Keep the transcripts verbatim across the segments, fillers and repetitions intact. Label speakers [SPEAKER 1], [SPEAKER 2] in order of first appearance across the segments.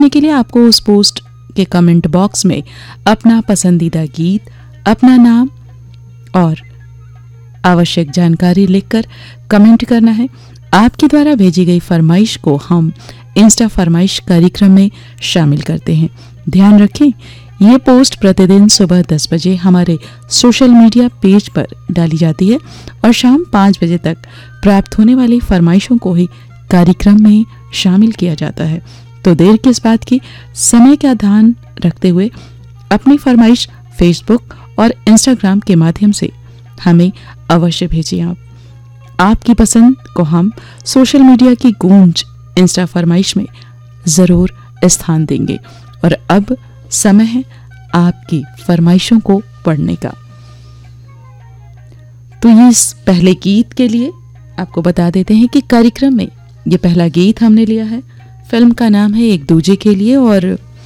[SPEAKER 1] के लिए आपको उस पोस्ट के कमेंट बॉक्स में अपना पसंदीदा गीत, अपना नाम और आवश्यक जानकारी लिखकर कमेंट करना है। आपके द्वारा भेजी गई फरमाइश को हम इंस्टा फरमाइश कार्यक्रम में शामिल करते हैं। ध्यान रखें, ये पोस्ट प्रतिदिन सुबह दस बजे हमारे सोशल मीडिया पेज पर डाली जाती है और शाम पाँच बजे तक प्राप्त होने वाली फरमाइशों को ही कार्यक्रम में शामिल किया जाता है। तो देर किस बात की, समय का ध्यान रखते हुए अपनी फरमाइश फेसबुक और इंस्टाग्राम के माध्यम से हमें अवश्य भेजिए। आप आपकी पसंद को हम सोशल मीडिया की गूंज इंस्टा फरमाइश में जरूर स्थान देंगे। और अब समय है आपकी फरमाइशों को पढ़ने का। तो ये इस पहले गीत के लिए आपको बता देते हैं कि कार्यक्रम में ये पहला गीत हमने लिया है। फिल्म का नाम है एक दूजे के लिए और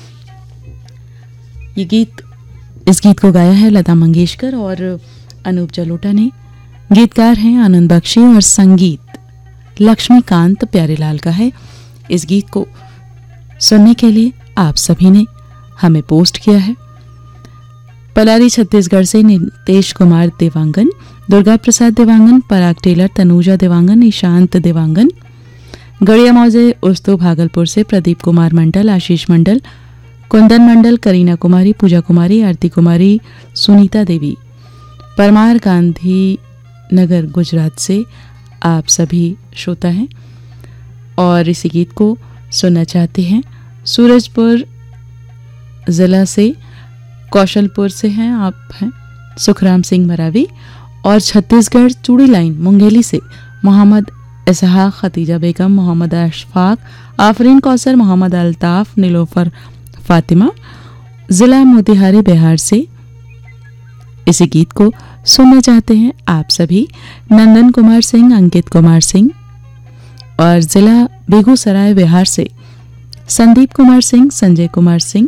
[SPEAKER 1] ये गीत इस गीत को गाया है लता मंगेशकर और अनूप जलोटा ने। गीतकार हैं आनंद बख्शी और संगीत लक्ष्मीकांत प्यारेलाल का है। इस गीत को सुनने के लिए आप सभी ने हमें पोस्ट किया है। पलारी छत्तीसगढ़ से नितेश कुमार देवांगन, दुर्गा प्रसाद देवांगन, पराग टेलर, तनुजा देवांगन, ईशांत देवांगन, गड़िया मौजे उस्तु भागलपुर से प्रदीप कुमार मंडल, आशीष मंडल, कुंदन मंडल, करीना कुमारी, पूजा कुमारी, आरती कुमारी, सुनीता देवी, परमार गांधी नगर गुजरात से आप सभी श्रोता हैं और इसी गीत को सुनना चाहते हैं। सूरजपुर जिला से कौशलपुर से हैं आप हैं सुखराम सिंह मरावी और छत्तीसगढ़ चूड़ी लाइन मुंगेली से मोहम्मद इसहाक, खतीजा बेगम, मोहम्मद अशफाक, आफरीन कौसर, मोहम्मद अल्ताफ, नीलोफर फातिमा, जिला मोतिहारी बिहार से इसी गीत को सुनना चाहते हैं आप सभी नंदन कुमार सिंह, अंकित कुमार सिंह और जिला बेगूसराय बिहार से संदीप कुमार सिंह, संजय कुमार सिंह,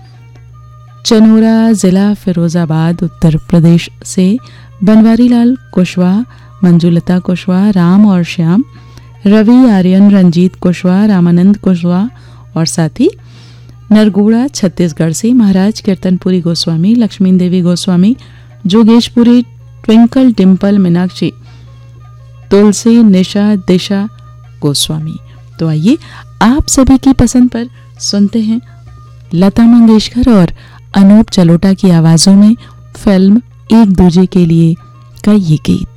[SPEAKER 1] चनोरा जिला फिरोजाबाद उत्तर प्रदेश से बनवारी लाल कुशवाहा, मंजुलता कुशवाहा, राम और श्याम, रवि, आर्यन, रंजीत कुशवाहा, रामानंद कुशवाहा और साथ ही नरगुड़ा छत्तीसगढ़ से महाराज कीर्तनपुरी गोस्वामी, लक्ष्मी देवी गोस्वामी, जोगेशपुरी, ट्विंकल डिम्पल, मीनाक्षी, तुलसी, निशा, दिशा गोस्वामी। तो आइए आप सभी की पसंद पर सुनते हैं लता मंगेशकर और अनूप जलोटा की आवाजों में फिल्म एक दूजे के लिए का ये गीत।